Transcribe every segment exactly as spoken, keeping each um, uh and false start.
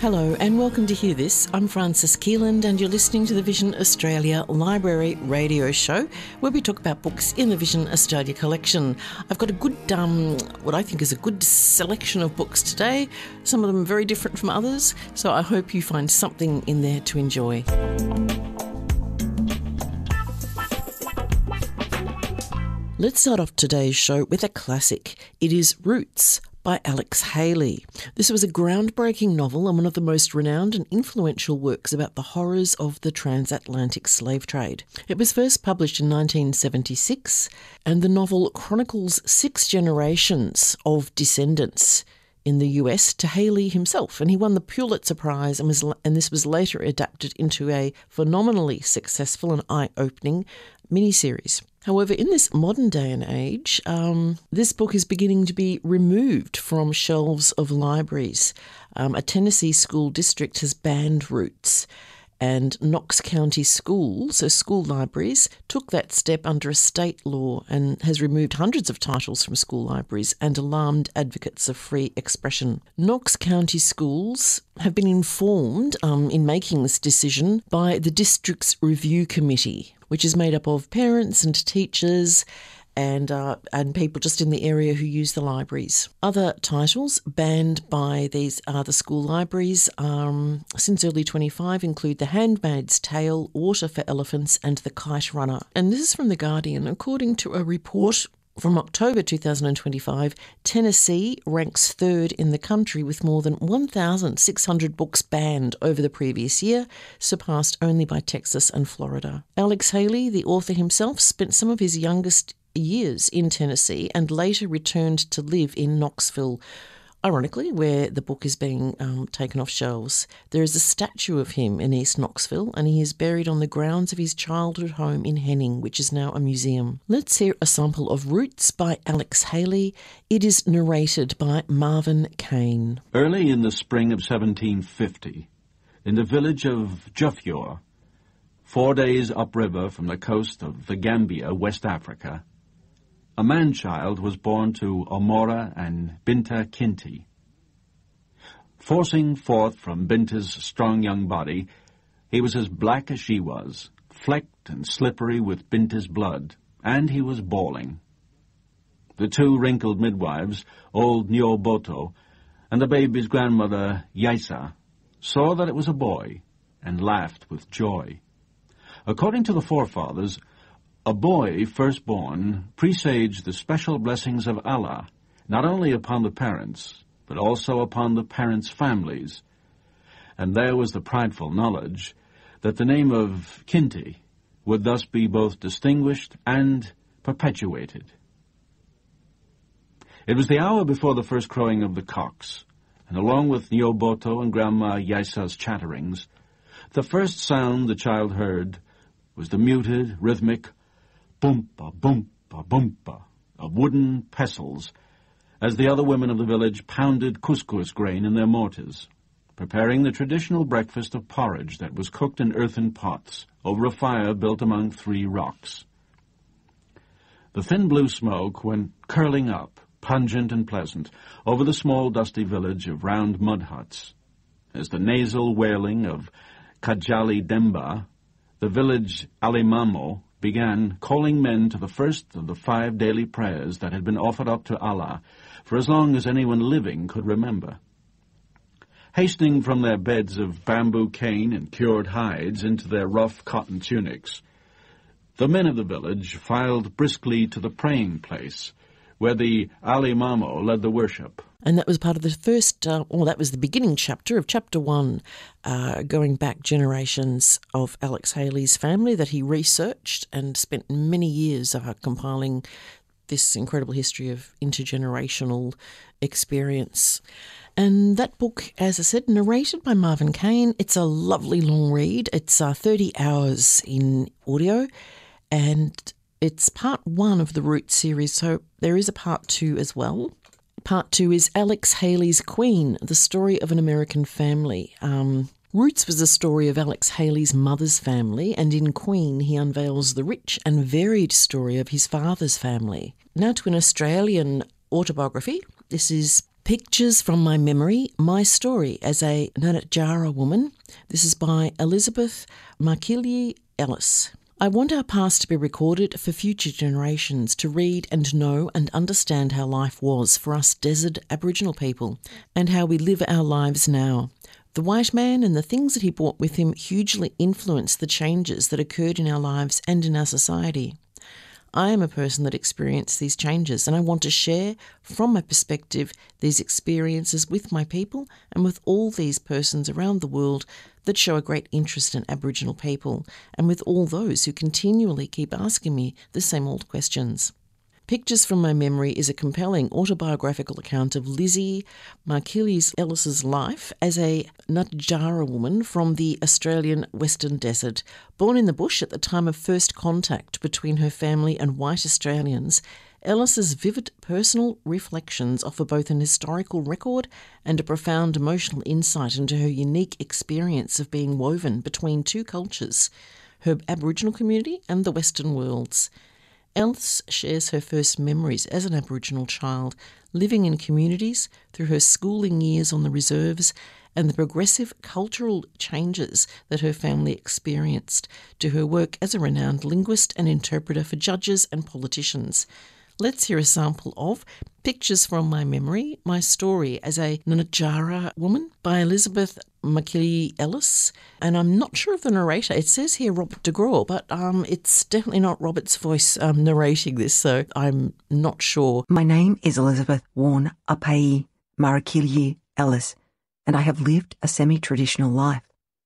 Hello and welcome to Hear This. I'm Frances Keeland and you're listening to the Vision Australia Library Radio Show, where we talk about books in the Vision Australia collection. I've got a good, um, what I think is a good selection of books today. Some of them are very different from others, so I hope you find something in there to enjoy. Let's start off today's show with a classic. It is Roots by Alex Haley. This was a groundbreaking novel and one of the most renowned and influential works about the horrors of the transatlantic slave trade. It was first published in nineteen seventy-six, and the novel chronicles six generations of descendants in the U S to Haley himself, and he won the Pulitzer Prize, and was and this was later adapted into a phenomenally successful and eye-opening miniseries. However, in this modern day and age, um, this book is beginning to be removed from shelves of libraries. Um, a Tennessee school district has banned Roots, and Knox County Schools, so school libraries, took that step under a state law and has removed hundreds of titles from school libraries and alarmed advocates of free expression. Knox County Schools have been informed um, in making this decision by the district's review committee, which is made up of parents and teachers and uh, and people just in the area who use the libraries. Other titles banned by these uh, the school libraries um, since early twenty-five include The Handmaid's Tale, Water for Elephants and The Kite Runner. And this is from The Guardian. According to a report from October two thousand twenty-five, Tennessee ranks third in the country with more than one thousand six hundred books banned over the previous year, surpassed only by Texas and Florida. Alex Haley, the author himself, spent some of his youngest years in Tennessee and later returned to live in Knoxville, ironically, where the book is being um, taken off shelves. There is a statue of him in East Knoxville, and he is buried on the grounds of his childhood home in Henning, which is now a museum. Let's hear a sample of Roots by Alex Haley. It is narrated by Marvin Kane. Early in the spring of seventeen fifty, in the village of Juffior, four days upriver from the coast of the Gambia, West Africa, a man-child was born to Omora and Binta Kinti. Forcing forth from Binta's strong young body, he was as black as she was, flecked and slippery with Binta's blood, and he was bawling. The two wrinkled midwives, old Nyoboto and the baby's grandmother, Yaisa, saw that it was a boy and laughed with joy. According to the forefathers, a boy firstborn presaged the special blessings of Allah, not only upon the parents, but also upon the parents' families. And there was the prideful knowledge that the name of Kinti would thus be both distinguished and perpetuated. It was the hour before the first crowing of the cocks, and along with Nyoboto and Grandma Yaisa's chatterings, the first sound the child heard was the muted, rhythmic boompa, boompa, boompa of wooden pestles as the other women of the village pounded couscous grain in their mortars, preparing the traditional breakfast of porridge that was cooked in earthen pots over a fire built among three rocks. The thin blue smoke went curling up, pungent and pleasant, over the small dusty village of round mud huts, as the nasal wailing of Kajali Demba, the village Alimamo, began calling men to the first of the five daily prayers that had been offered up to Allah for as long as anyone living could remember. Hastening from their beds of bamboo cane and cured hides into their rough cotton tunics, the men of the village filed briskly to the praying place, where the Alimamo led the worship. And that was part of the first, uh, well, that was the beginning chapter of chapter one, uh, going back generations of Alex Haley's family that he researched and spent many years uh, compiling this incredible history of intergenerational experience. And that book, as I said, narrated by Marvin Kane. It's a lovely long read. It's uh, thirty hours in audio, and it's part one of the Roots series, so there is a part two as well. Part two is Alex Haley's Queen, the story of an American family. Um, Roots was the story of Alex Haley's mother's family, and in Queen he unveils the rich and varied story of his father's family. Now to an Australian autobiography. This is Pictures from My Memory, My Story as a Nganatjara Woman. This is by Elizabeth Makili Ellis. I want our past to be recorded for future generations to read and know and understand how life was for us desert Aboriginal people and how we live our lives now. The white man and the things that he brought with him hugely influenced the changes that occurred in our lives and in our society. I am a person that experienced these changes, and I want to share from my perspective these experiences with my people and with all these persons around the world that show a great interest in Aboriginal people, and with all those who continually keep asking me the same old questions. Pictures from My Memory is a compelling autobiographical account of Lizzie Makili Ellis's life as a Nganatjara woman from the Australian Western Desert. Born in the bush at the time of first contact between her family and white Australians, Ellis's vivid personal reflections offer both an historical record and a profound emotional insight into her unique experience of being woven between two cultures, her Aboriginal community and the Western worlds. Ellis shares her first memories as an Aboriginal child, living in communities through her schooling years on the reserves and the progressive cultural changes that her family experienced, to her work as a renowned linguist and interpreter for judges and politicians. Let's hear a sample of Pictures from My Memory, My Story as a Nganatjara Woman by Elizabeth Makili Ellis. And I'm not sure of the narrator. It says here Robert de Groot, but um, it's definitely not Robert's voice um, narrating this, so I'm not sure. My name is Elizabeth Warne Apai Marakili Ellis, and I have lived a semi-traditional life.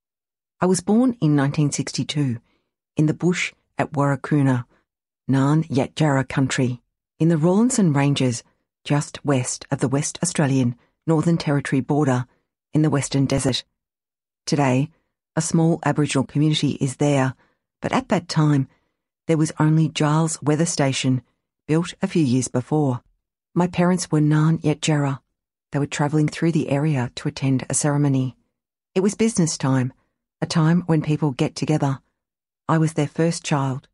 I was born in nineteen sixty-two in the bush at Warrakoona, Nganatjara country, in the Rawlinson Ranges, just west of the West Australian Northern Territory border in the Western Desert. Today, a small Aboriginal community is there, but at that time, there was only Giles Weather Station, built a few years before. My parents were Nganatjara. They were travelling through the area to attend a ceremony. It was business time, a time when people get together. I was their first child.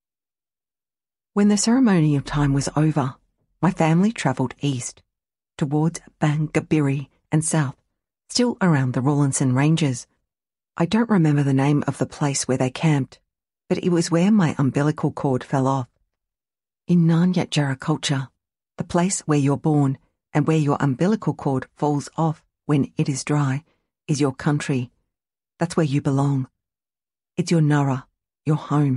When the ceremony of time was over, my family travelled east, towards Bangabiri and south, still around the Rawlinson Ranges. I don't remember the name of the place where they camped, but it was where my umbilical cord fell off. In Nganatjara culture, the place where you're born and where your umbilical cord falls off when it is dry is your country. That's where you belong. It's your nara, your home.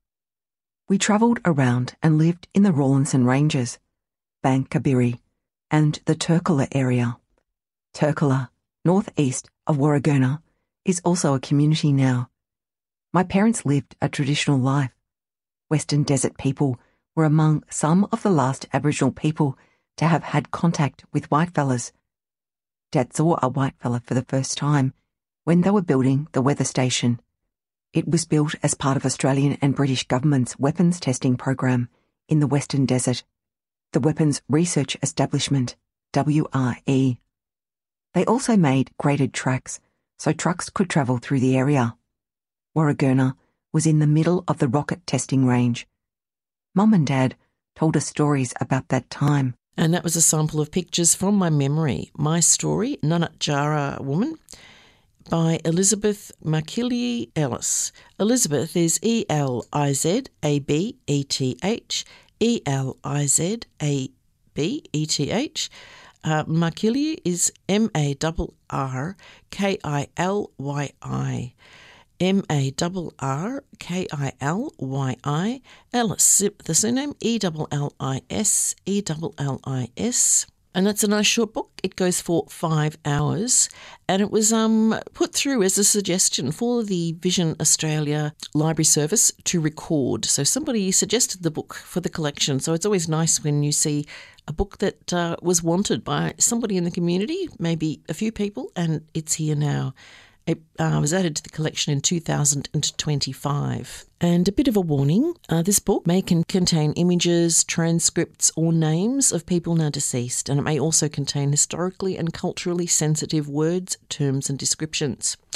We travelled around and lived in the Rawlinson Ranges, Bangabiri, and the Turkula area. Turkula, northeast of Warragoona, is also a community now. My parents lived a traditional life. Western Desert people were among some of the last Aboriginal people to have had contact with whitefellas. Dad saw a whitefella for the first time when they were building the weather station. It was built as part of Australian and British government's weapons testing program in the Western Desert, the Weapons Research Establishment, W R E. They also made graded tracks so trucks could travel through the area. Warragoona was in the middle of the rocket testing range. Mum and Dad told us stories about that time. And that was a sample of Pictures from My Memory, My Story, Nganatjara Woman, by Elizabeth Makili Ellis. Elizabeth is E L I Z A B E T H, E L I Z A B E T H. Uh, Makili is M A R R K I L Y I. M A R R K I L Y I. Ellis, the surname E L L I S, E L L I S. And that's a nice short book. It goes for five hours. And it was um, put through as a suggestion for the Vision Australia Library Service to record. So somebody suggested the book for the collection. So it's always nice when you see a book that uh, was wanted by somebody in the community, maybe a few people, and it's here now. It uh, was added to the collection in two thousand twenty-five. And a bit of a warning, uh, this book may can contain images, transcripts or names of people now deceased, and it may also contain historically and culturally sensitive words, terms and descriptions.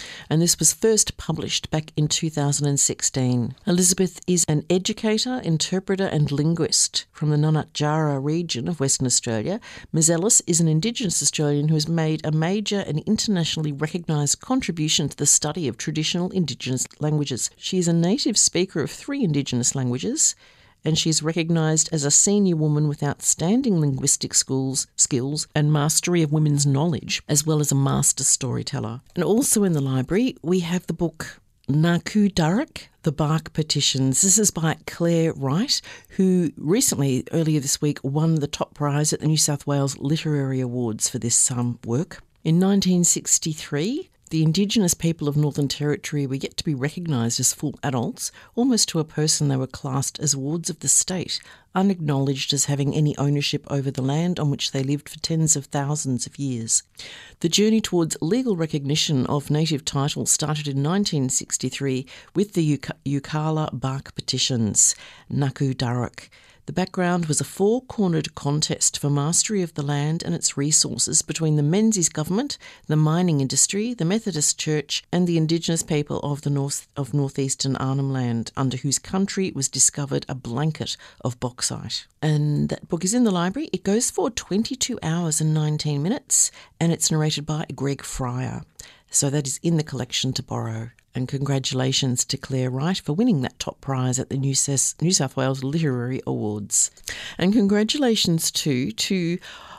and this was first published back in two thousand sixteen. Elizabeth is an educator, interpreter and linguist from the Nunatjara region of Western Australia. Ms Ellis is an Indigenous Australian who has made a major and internationally recognised contribution to the study of traditional Indigenous languages. She is a native speaker of three Indigenous languages, and she is recognised as a senior woman with outstanding linguistic schools, skills and mastery of women's knowledge, as well as a master storyteller. And also in the library, we have the book Naku Darak, The Bark Petitions. This is by Claire Wright, who recently, earlier this week, won the top prize at the New South Wales Literary Awards for this um, work. In nineteen sixty-three, the Indigenous people of Northern Territory were yet to be recognised as full adults. Almost to a person, they were classed as wards of the state, unacknowledged as having any ownership over the land on which they lived for tens of thousands of years. The journey towards legal recognition of native title started in nineteen sixty-three with the Yirrkala Bark Petitions, Naku Darak. The background was a four-cornered contest for mastery of the land and its resources between the Menzies government, the mining industry, the Methodist Church and the Indigenous people of the north of northeastern Arnhem Land, under whose country was discovered a blanket of bauxite. And that book is in the library. It goes for twenty-two hours and nineteen minutes, and it's narrated by Greg Fryer. So that is in the collection to borrow. And congratulations to Claire Wright for winning that top prize at the New South Wales Literary Awards. And congratulations too to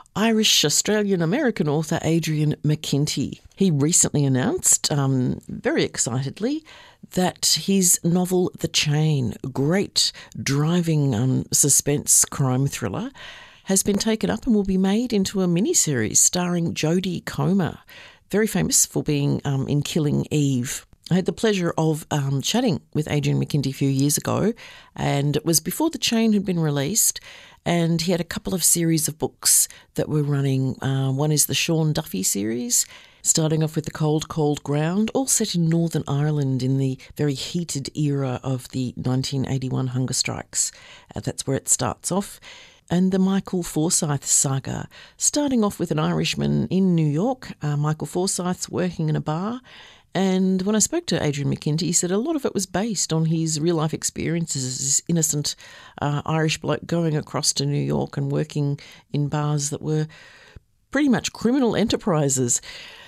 Irish-Australian-American author Adrian McKinty. He recently announced, um, very excitedly, that his novel The Chain, a great driving um, suspense crime thriller, has been taken up and will be made into a miniseries starring Jodie Comer, very famous for being um, in Killing Eve. I had the pleasure of um, chatting with Adrian McKinty a few years ago, and it was before The Chain had been released, and he had a couple of series of books that were running. Uh, one is the Sean Duffy series, starting off with The Cold, Cold Ground, all set in Northern Ireland in the very heated era of the nineteen eighty-one hunger strikes. Uh, that's where it starts off. And the Michael Forsyth saga, starting off with an Irishman in New York. Uh, Michael Forsyth's working in a bar. And when I spoke to Adrian McKinty, he said a lot of it was based on his real-life experiences as this innocent uh, Irish bloke going across to New York and working in bars that were pretty much criminal enterprises.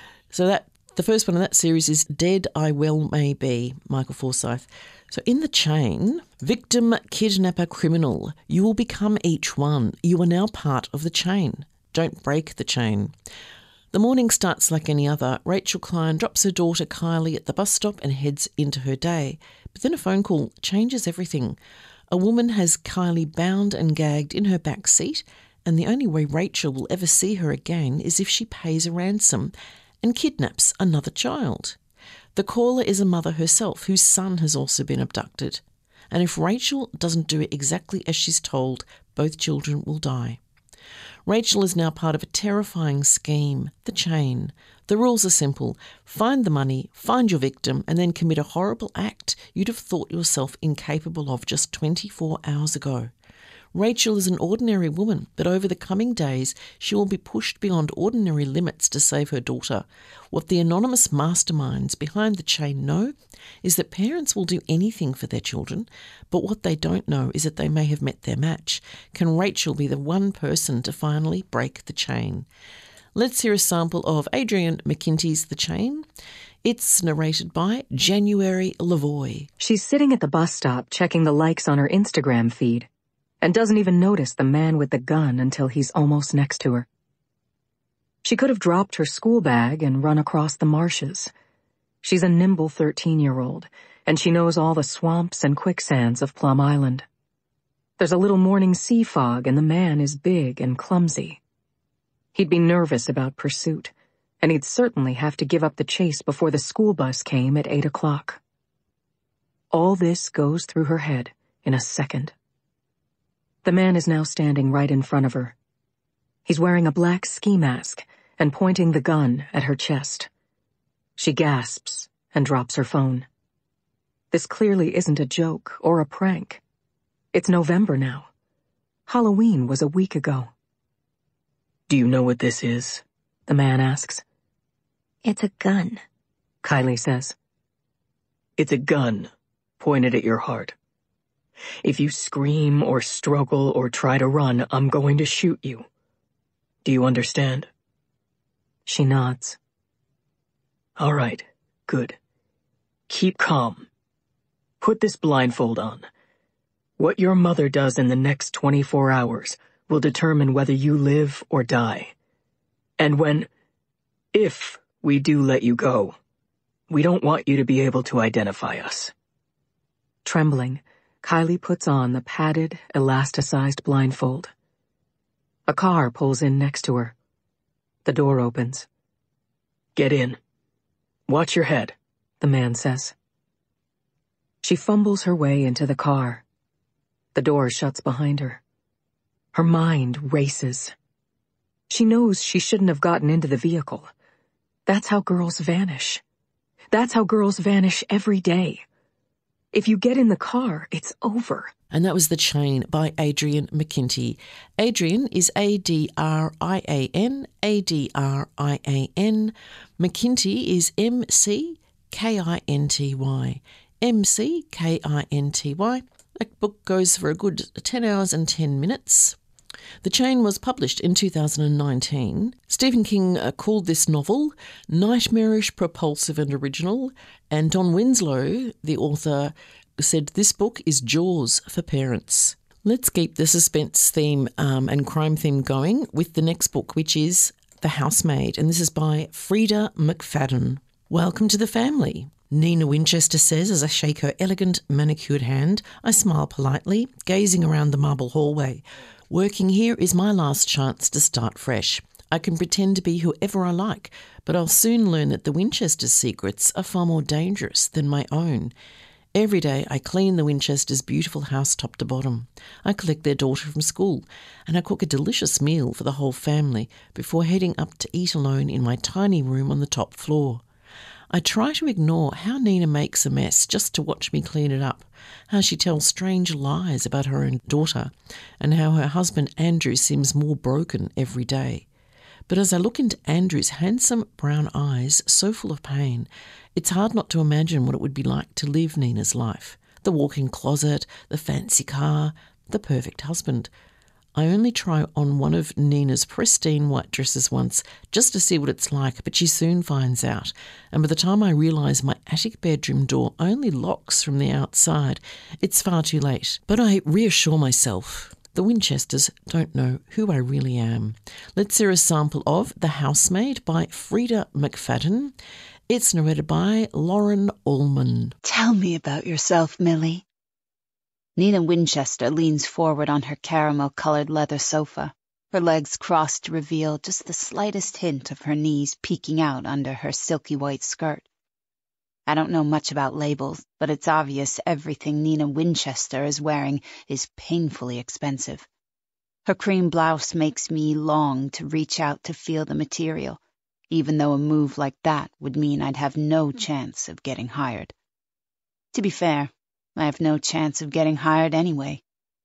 So that the first one in that series is Dead I Well May Be, Michael Forsyth. So in The Chain, victim, kidnapper, criminal, you will become each one. You are now part of the chain. Don't break the chain. The morning starts like any other. Rachel Klein drops her daughter Kylie at the bus stop and heads into her day. But then a phone call changes everything. A woman has Kylie bound and gagged in her back seat, and the only way Rachel will ever see her again is if she pays a ransom and kidnaps another child. The caller is a mother herself, whose son has also been abducted. And if Rachel doesn't do it exactly as she's told, both children will die. Rachel is now part of a terrifying scheme, The Chain. The rules are simple. Find the money, find your victim, and then commit a horrible act you'd have thought yourself incapable of just twenty-four hours ago. Rachel is an ordinary woman, but over the coming days she will be pushed beyond ordinary limits to save her daughter. What the anonymous masterminds behind The Chain know is that parents will do anything for their children, but what they don't know is that they may have met their match. Can Rachel be the one person to finally break the chain? Let's hear a sample of Adrian McKinty's The Chain. It's narrated by January Lavoie. She's sitting at the bus stop checking the likes on her Instagram feed, and doesn't even notice the man with the gun until he's almost next to her. She could have dropped her school bag and run across the marshes. She's a nimble thirteen-year-old, and she knows all the swamps and quicksands of Plum Island. There's a little morning sea fog, and the man is big and clumsy. He'd be nervous about pursuit, and he'd certainly have to give up the chase before the school bus came at eight o'clock. All this goes through her head in a second. The man is now standing right in front of her. He's wearing a black ski mask and pointing the gun at her chest. She gasps and drops her phone. This clearly isn't a joke or a prank. It's November now. Halloween was a week ago. "Do you know what this is?" the man asks. "It's a gun," Kylie says. It's a gun pointed at your heart. If you scream or struggle or try to run, I'm going to shoot you. Do you understand? She nods. All right, good. Keep calm. Put this blindfold on. What your mother does in the next twenty-four hours will determine whether you live or die. And when, if we do let you go, we don't want you to be able to identify us. Trembling, Kylie puts on the padded, elasticized blindfold. A car pulls in next to her. The door opens. Get in. Watch your head, the man says. She fumbles her way into the car. The door shuts behind her. Her mind races. She knows she shouldn't have gotten into the vehicle. That's how girls vanish. That's how girls vanish every day. If you get in the car, it's over. And that was The Chain by Adrian McKinty. Adrian is A D R I A N, A D R I A N. McKinty is M C K I N T Y. M C K I N T Y. That book goes for a good ten hours and ten minutes. The Chain was published in two thousand nineteen. Stephen King uh, called this novel nightmarish, propulsive and original, and Don Winslow, the author, said this book is Jaws for parents. Let's keep the suspense theme um, and crime theme going with the next book, which is The Housemaid, and this is by Frida McFadden. Welcome to the family. Nina Winchester says as I shake her elegant, manicured hand. I smile politely, gazing around the marble hallway. Working here is my last chance to start fresh. I can pretend to be whoever I like, but I'll soon learn that the Winchesters' secrets are far more dangerous than my own. Every day I clean the Winchesters' beautiful house top to bottom. I collect their daughter from school, and I cook a delicious meal for the whole family before heading up to eat alone in my tiny room on the top floor. I try to ignore how Nina makes a mess just to watch me clean it up, how she tells strange lies about her own daughter, and how her husband Andrew seems more broken every day. But as I look into Andrew's handsome brown eyes, so full of pain, it's hard not to imagine what it would be like to live Nina's life. The walk-in closet, the fancy car, the perfect husband. I only try on one of Nina's pristine white dresses once, just to see what it's like, but she soon finds out. And by the time I realise my attic bedroom door only locks from the outside, it's far too late. But I reassure myself. The Winchesters don't know who I really am. Let's hear a sample of The Housemaid by Frida McFadden. It's narrated by Lauren Allman. Tell me about yourself, Millie. Nina Winchester leans forward on her caramel-colored leather sofa, her legs crossed to reveal just the slightest hint of her knees peeking out under her silky white skirt. I don't know much about labels, but it's obvious everything Nina Winchester is wearing is painfully expensive. Her cream blouse makes me long to reach out to feel the material, even though a move like that would mean I'd have no chance of getting hired. To be fair, I have no chance of getting hired anyway.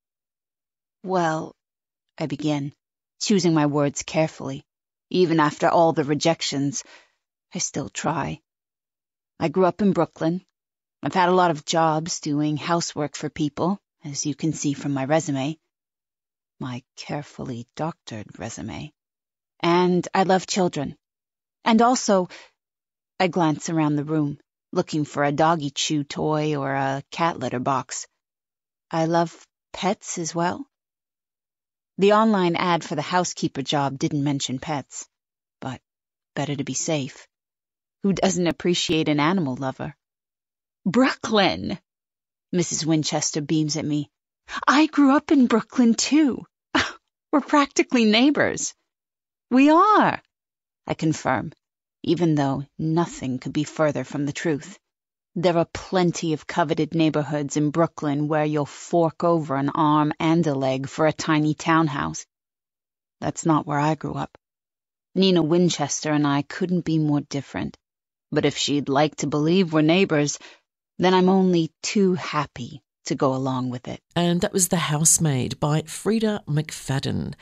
Well, I begin, choosing my words carefully. Even after all the rejections, I still try. I grew up in Brooklyn. I've had a lot of jobs doing housework for people, as you can see from my resume. My carefully doctored resume. And I love children. And also, I glance around the room, looking for a doggy chew toy or a cat litter box. I love pets as well. The online ad for the housekeeper job didn't mention pets, but better to be safe. Who doesn't appreciate an animal lover? Brooklyn! Missus Winchester beams at me. I grew up in Brooklyn, too. We're practically neighbors. We are, I confirm, even though nothing could be further from the truth. There are plenty of coveted neighborhoods in Brooklyn where you'll fork over an arm and a leg for a tiny townhouse. That's not where I grew up. Nina Winchester and I couldn't be more different. But if she'd like to believe we're neighbors, then I'm only too happy to go along with it. And that was The Housemaid by Frida McFadden.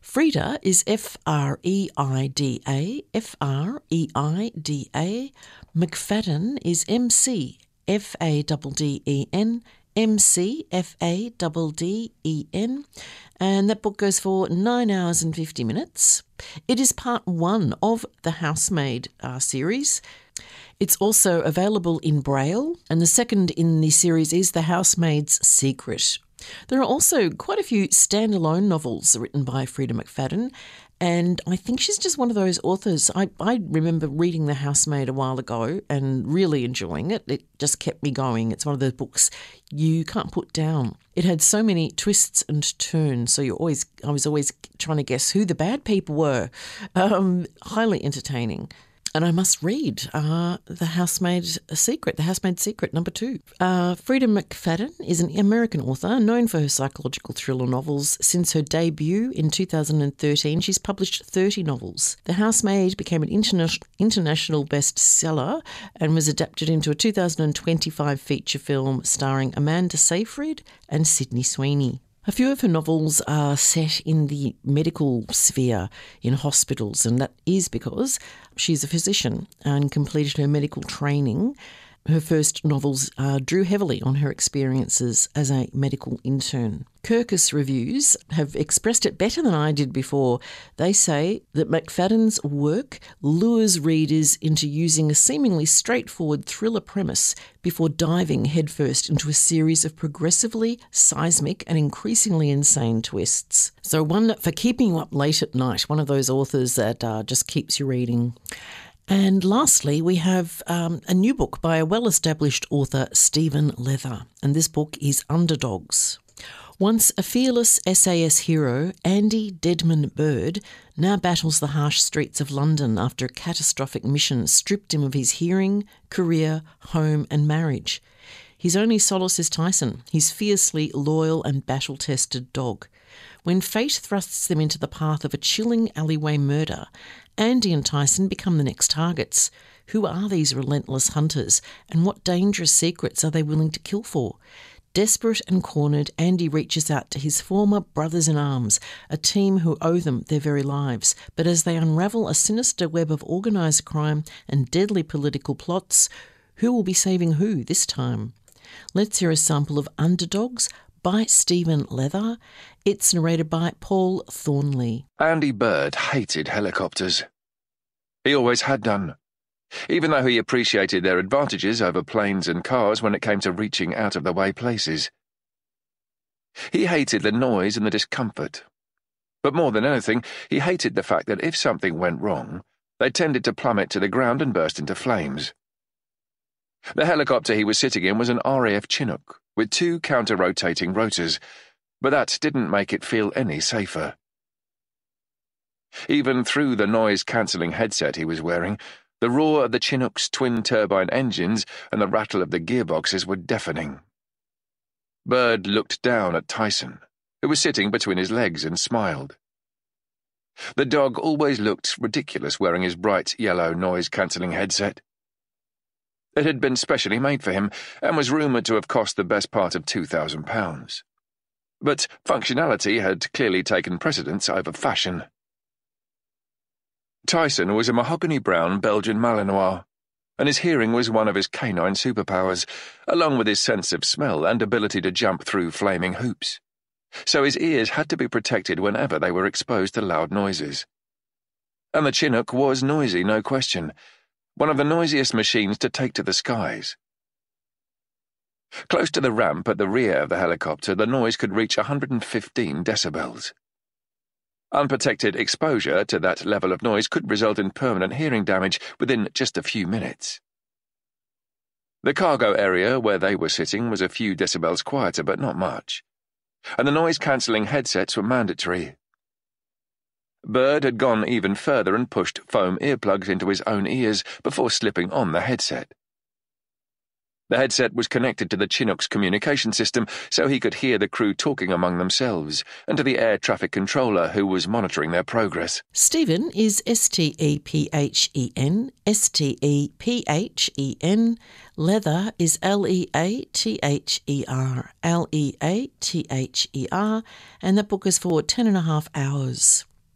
Freida is F R E I D A, F R E I D A. McFadden is M C, F A D D E N, M C, F A D D E N. And that book goes for nine hours and fifty minutes. It is part one of the Housemaid uh, series. It's also available in Braille, and the second in the series is The Housemaid's Secret. There are also quite a few standalone novels written by Freida McFadden, and I think she's just one of those authors. I, I remember reading The Housemaid a while ago and really enjoying it. It just kept me going. It's one of those books you can't put down. It had so many twists and turns, so you always I was always trying to guess who the bad people were. Um, highly entertaining. And I must read uh, The Housemaid Secret, The Housemaid's Secret, number two. Uh, Freida McFadden is an American author known for her psychological thriller novels. Since her debut in two thousand thirteen, she's published thirty novels. The Housemaid became an interna- international bestseller and was adapted into a two thousand twenty-five feature film starring Amanda Seyfried and Sydney Sweeney. A few of her novels are set in the medical sphere, in hospitals, and that is because she's a physician and completed her medical training. Her first novels uh, drew heavily on her experiences as a medical intern. Kirkus Reviews have expressed it better than I did before. They say that McFadden's work lures readers into using a seemingly straightforward thriller premise before diving headfirst into a series of progressively seismic and increasingly insane twists. So one for keeping you up late at night, one of those authors that uh, just keeps you reading. And lastly, we have um, a new book by a well-established author, Stephen Leather, and this book is Underdogs. Once a fearless S A S hero, Andy Deadman Bird now battles the harsh streets of London after a catastrophic mission stripped him of his hearing, career, home and marriage. His only solace is Tyson, his fiercely loyal and battle-tested dog. When fate thrusts them into the path of a chilling alleyway murder, Andy and Tyson become the next targets. Who are these relentless hunters, and what dangerous secrets are they willing to kill for? Desperate and cornered, Andy reaches out to his former brothers-in-arms, a team who owe them their very lives. But as they unravel a sinister web of organised crime and deadly political plots, who will be saving who this time? Let's hear a sample of Underdogs by Stephen Leather. It's narrated by Paul Thornley. Andy Bird hated helicopters. He always had done, even though he appreciated their advantages over planes and cars when it came to reaching out-of-the-way places. He hated the noise and the discomfort. But more than anything, he hated the fact that if something went wrong, they tended to plummet to the ground and burst into flames. The helicopter he was sitting in was an R A F Chinook, with two counter-rotating rotors, but that didn't make it feel any safer. Even through the noise-cancelling headset he was wearing, the roar of the Chinook's twin-turbine engines and the rattle of the gearboxes were deafening. Bird looked down at Tyson, who was sitting between his legs, and smiled. The dog always looked ridiculous wearing his bright yellow noise-cancelling headset. It had been specially made for him and was rumoured to have cost the best part of two thousand pounds. But functionality had clearly taken precedence over fashion. Tyson was a mahogany-brown Belgian Malinois, and his hearing was one of his canine superpowers, along with his sense of smell and ability to jump through flaming hoops. So his ears had to be protected whenever they were exposed to loud noises. And the Chinook was noisy, no question, one of the noisiest machines to take to the skies. Close to the ramp at the rear of the helicopter, the noise could reach one hundred fifteen decibels. Unprotected exposure to that level of noise could result in permanent hearing damage within just a few minutes. The cargo area where they were sitting was a few decibels quieter, but not much, and the noise-cancelling headsets were mandatory. Bird had gone even further and pushed foam earplugs into his own ears before slipping on the headset. The headset was connected to the Chinook's communication system so he could hear the crew talking among themselves, and to the air traffic controller who was monitoring their progress. Stephen is S T E P H E N, S T E P H E N. Leather is L E A T H E R, L E A T H E R, and that book is for ten and a half hours.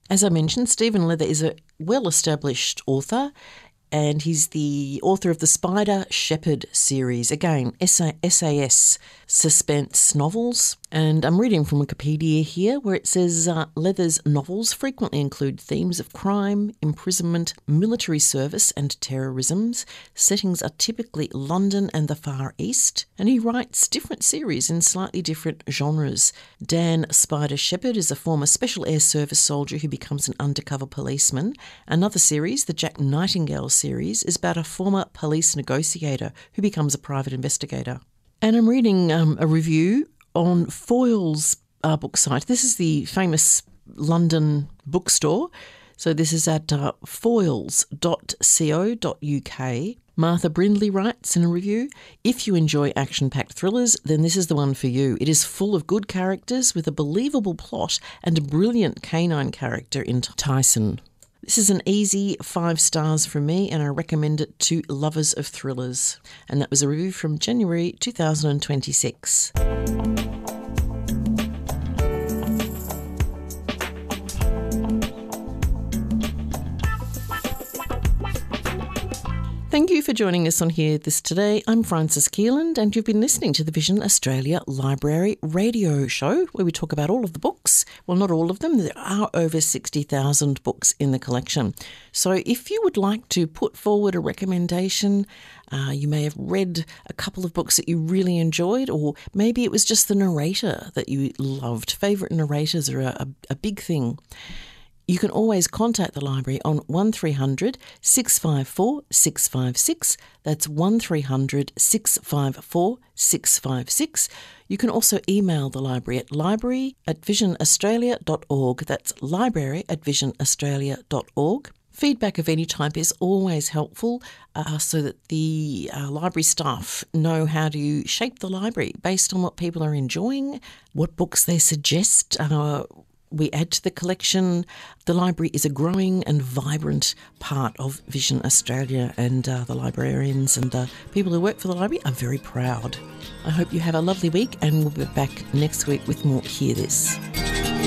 As I mentioned, Stephen Leather is a well-established author, and he's the author of the Spider Shepherd series. Again, S A S suspense novels. And I'm reading from Wikipedia here, where it says uh, Leather's novels frequently include themes of crime, imprisonment, military service and terrorisms. Settings are typically London and the Far East, and he writes different series in slightly different genres. Dan Spider Shepherd is a former Special Air Service soldier who becomes an undercover policeman. Another series, the Jack Nightingale series, is about a former police negotiator who becomes a private investigator. And I'm reading um, a review on Foyle's uh, book site. This is the famous London bookstore. So this is at uh, foyles dot co dot uk. Martha Brindley writes in a review, "If you enjoy action-packed thrillers, then this is the one for you. It is full of good characters with a believable plot and a brilliant canine character in Tyson. This is an easy five stars from me, and I recommend it to lovers of thrillers." And that was a review from January two thousand twenty-six. Thank you for joining us on Hear This Today. I'm Frances Keeland, and you've been listening to the Vision Australia Library radio show, where we talk about all of the books. Well, not all of them. There are over sixty thousand books in the collection. So if you would like to put forward a recommendation, uh, you may have read a couple of books that you really enjoyed, or maybe it was just the narrator that you loved. Favourite narrators are a, a, a big thing. You can always contact the library on one three hundred, six five four, six five six. That's one three hundred, six five four, six five six. You can also email the library at library at vision australia dot org. That's library at vision australia dot org. Feedback of any type is always helpful uh, so that the uh, library staff know how to shape the library based on what people are enjoying, what books they suggest uh, we add to the collection. The library is a growing and vibrant part of Vision Australia, and uh, the librarians and the people who work for the library are very proud. I hope you have a lovely week, and we'll be back next week with more Hear This.